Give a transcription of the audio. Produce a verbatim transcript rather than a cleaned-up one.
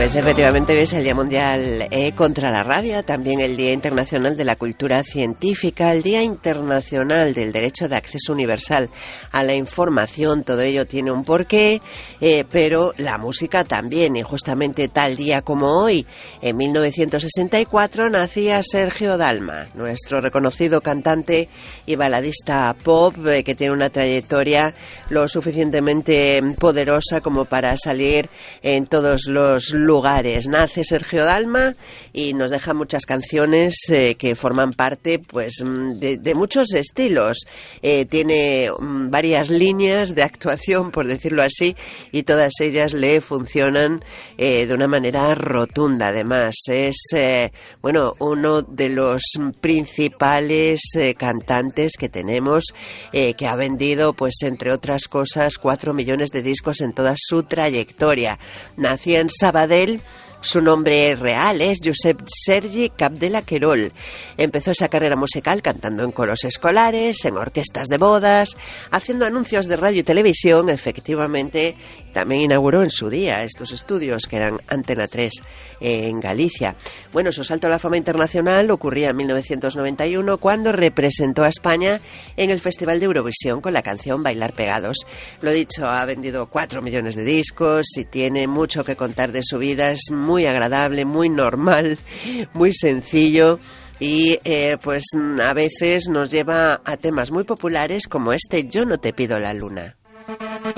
Pues efectivamente hoy es el Día Mundial eh, contra la Rabia, también el Día Internacional de la Cultura Científica, el Día Internacional del Derecho de Acceso Universal a la Información. Todo ello tiene un porqué, eh, pero la música también, y justamente tal día como hoy, en mil novecientos sesenta y cuatro, nacía Sergio Dalma, nuestro reconocido cantante y baladista pop, eh, que tiene una trayectoria lo suficientemente poderosa como para salir en todos los lugares. Nace Sergio Dalma y nos deja muchas canciones eh, que forman parte pues de, de muchos estilos. Eh, tiene um, varias líneas de actuación, por decirlo así, y todas ellas le funcionan eh, de una manera rotunda. Además, es eh, bueno uno de los principales eh, cantantes que tenemos, eh, que ha vendido, pues entre otras cosas, cuatro millones de discos en toda su trayectoria. Nació en Sabadell. Su nombre real es Josep Sergi Capdevila Querol. Empezó esa carrera musical cantando en coros escolares, en orquestas de bodas, haciendo anuncios de radio y televisión. Efectivamente, también inauguró en su día estos estudios que eran Antena tres eh, en Galicia. Bueno, su salto a la fama internacional ocurría en mil novecientos noventa y uno, cuando representó a España en el Festival de Eurovisión con la canción Bailar Pegados. Lo dicho, ha vendido cuatro millones de discos y tiene mucho que contar de su vida. Es muy muy agradable, muy normal, muy sencillo y eh, pues a veces nos lleva a temas muy populares como este Yo no te pido la luna.